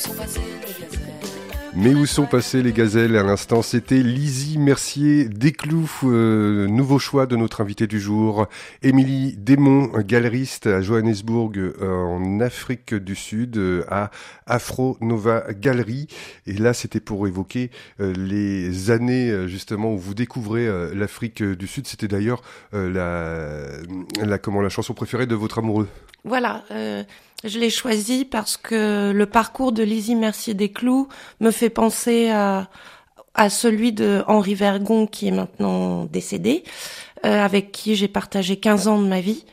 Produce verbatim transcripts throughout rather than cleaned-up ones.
Mais où sont passées les gazelles? À l'instant, c'était Lizzie Mercier Desclous, euh, nouveau choix de notre invité du jour. Émilie Desmonts, galeriste à Johannesburg, euh, en Afrique du Sud, euh, à Afro Nova Gallery. Et là, c'était pour évoquer euh, les années, euh, justement, où vous découvrez euh, l'Afrique du Sud. C'était d'ailleurs euh, la, la, comment, la chanson préférée de votre amoureux. Voilà, euh, je l'ai choisi parce que le parcours de Lizzie Mercier Desclous me fait penser à, à celui de Henri Vergon, qui est maintenant décédé, euh, avec qui j'ai partagé quinze ans de ma vie.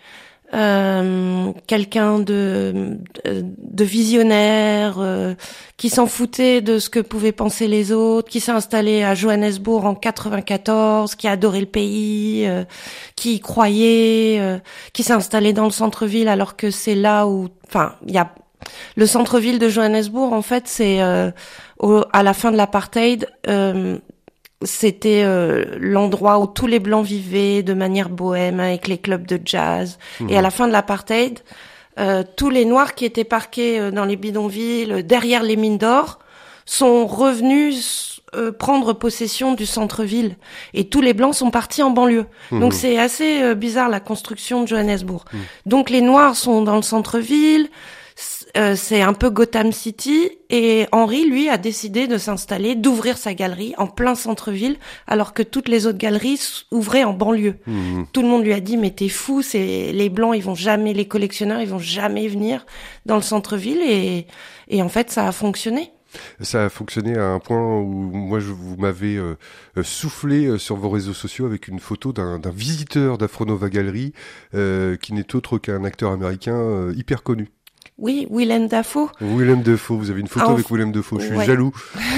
Euh, quelqu'un de, de, de visionnaire, euh, qui s'en foutait de ce que pouvaient penser les autres, qui s'est installé à Johannesburg en quatre-vingt-quatorze, qui a adoré le pays, euh, qui y croyait, euh, qui s'est installé dans le centre-ville alors que c'est là où, enfin, il y a le centre-ville de Johannesburg, en fait, c'est euh, au, à la fin de l'apartheid. Euh, C'était euh, l'endroit où tous les Blancs vivaient de manière bohème avec les clubs de jazz. Mmh. Et à la fin de l'apartheid, euh, tous les Noirs qui étaient parqués euh, dans les bidonvilles, derrière les mines d'or, sont revenus euh, prendre possession du centre-ville. Et tous les Blancs sont partis en banlieue. Mmh. Donc c'est assez euh, bizarre la construction de Johannesburg. Mmh. Donc les Noirs sont dans le centre-ville. Euh, c'est un peu Gotham City, et Henri, lui, a décidé de s'installer, d'ouvrir sa galerie en plein centre-ville, alors que toutes les autres galeries ouvraient en banlieue. Mmh. Tout le monde lui a dit, mais t'es fou, c'est les Blancs, ils vont jamais, les collectionneurs, ils vont jamais venir dans le centre-ville, et, et en fait, ça a fonctionné. Ça a fonctionné à un point où moi je, vous m'avez euh, soufflé euh, sur vos réseaux sociaux avec une photo d'un, d'un visiteur d'Afro Nova Gallery euh, qui n'est autre qu'un acteur américain euh, hyper connu. Oui, Willem Dafoe. Willem Dafoe, vous avez une photo ah, avec Willem Dafoe, je suis ouais. jaloux.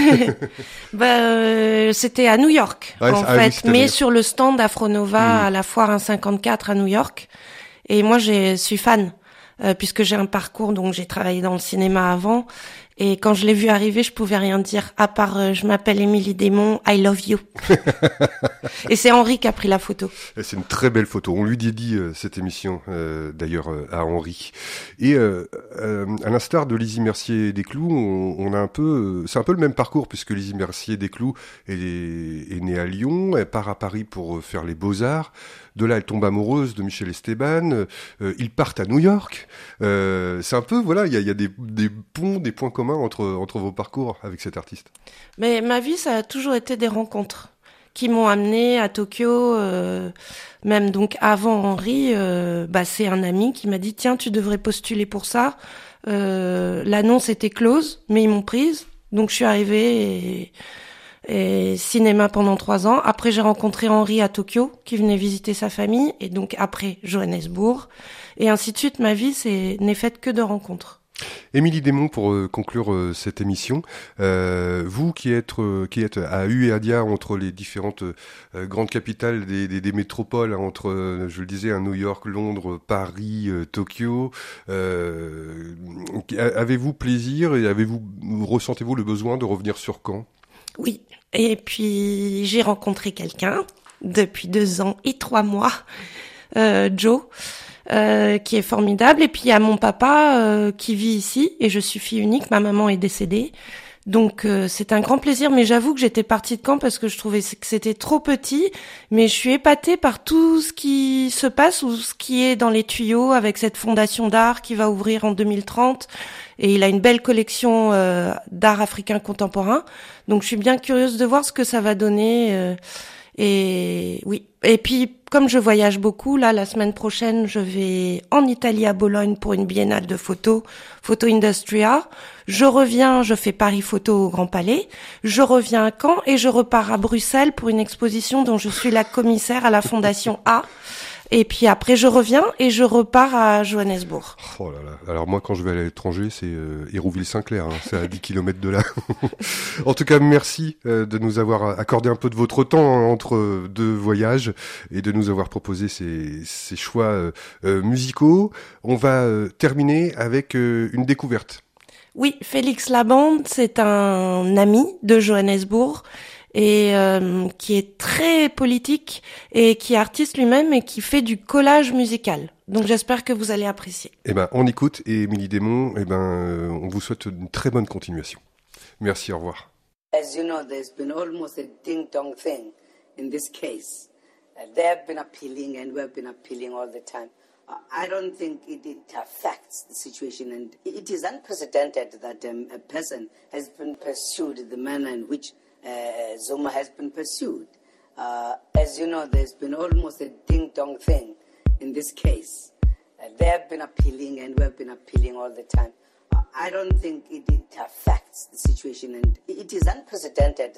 bah, euh, c'était à New York, ouais, en ah, fait, oui, mais sur le stand d'Afro Nova mmh. à la foire un cinquante-quatre à New York. Et moi, je suis fan, euh, puisque j'ai un parcours, donc j'ai travaillé dans le cinéma avant. Et quand je l'ai vu arriver, je pouvais rien dire, à part euh, je m'appelle Émilie Desmonts, I love you. Et c'est Henri qui a pris la photo. C'est une très belle photo. On lui dédie euh, cette émission, euh, d'ailleurs, euh, à Henri. Et euh, euh, à l'instar de Lizzie Mercier Desclous, on, on a un peu, euh, c'est un peu le même parcours, puisque Lizzie Mercier Desclous est, est née à Lyon, elle part à Paris pour faire les Beaux-Arts. De là, elle tombe amoureuse de Michel Esteban. Euh, ils partent à New York. Euh, c'est un peu, voilà, il y a, y a des, des ponts, des points communs entre, entre vos parcours avec cet artiste. Mais ma vie, ça a toujours été des rencontres qui m'ont amenée à Tokyo. Euh, même donc avant Henri, euh, bah, c'est un ami qui m'a dit « Tiens, tu devrais postuler pour ça. Euh, » L'annonce était close, mais ils m'ont prise. Donc je suis arrivée et... et cinéma pendant trois ans. Après, j'ai rencontré Henri à Tokyo, qui venait visiter sa famille, et donc après Johannesburg, et ainsi de suite. Ma vie c'est, n'est faite que de rencontres. Émilie Desmonts, pour euh, conclure euh, cette émission, euh, vous qui êtes, euh, qui êtes à U et à Dia, entre les différentes euh, grandes capitales des, des, des métropoles, hein, entre, euh, je le disais, hein, New York, Londres, Paris, euh, Tokyo, euh, avez-vous plaisir et avez-vous, ressentez-vous le besoin de revenir sur Caen ? Oui, et puis j'ai rencontré quelqu'un depuis deux ans et trois mois, euh, Joe, euh, qui est formidable. Et puis il y a mon papa euh, qui vit ici, et je suis fille unique, ma maman est décédée. Donc euh, c'est un grand plaisir, mais j'avoue que j'étais partie de Caen parce que je trouvais que c'était trop petit, mais je suis épatée par tout ce qui se passe ou ce qui est dans les tuyaux avec cette fondation d'art qui va ouvrir en deux mille trente. Et il a une belle collection euh, d'art africain contemporain. Donc je suis bien curieuse de voir ce que ça va donner. Euh, et oui. Et puis comme je voyage beaucoup, là la semaine prochaine, je vais en Italie à Bologne pour une biennale de photos, Photo Industria. Je reviens, je fais Paris Photo au Grand Palais. Je reviens à Caen et je repars à Bruxelles pour une exposition dont je suis la commissaire à la Fondation A. Et puis après, je reviens et je repars à Johannesburg. Oh là là. Alors moi, quand je vais à l'étranger, c'est euh, Hérouville-Saint-Clair. Hein. C'est à dix kilomètres de là. En tout cas, merci euh, de nous avoir accordé un peu de votre temps hein, entre deux voyages et de nous avoir proposé ces, ces choix euh, euh, musicaux. On va euh, terminer avec euh, une découverte. Oui, Félix Labande, c'est un ami de Johannesburg. et euh, qui est très politique et qui est artiste lui-même et qui fait du collage musical. Donc j'espère que vous allez apprécier. Eh ben, on écoute et Émilie Desmonts, eh ben, euh, on vous souhaite une très bonne continuation. Merci, au revoir. As you know, there's been almost a ding-dong thing in this case. Uh, they have been appealing and we have been appealing all the time. Uh, I don't think it, it affects the situation, and it is unprecedented that um, a person has been pursued in the manner in which uh, Zuma has been pursued. Uh, as you know, there's been almost a ding-dong thing in this case. Uh, they have been appealing and we have been appealing all the time. Uh, I don't think it, it affects the situation, and it is unprecedented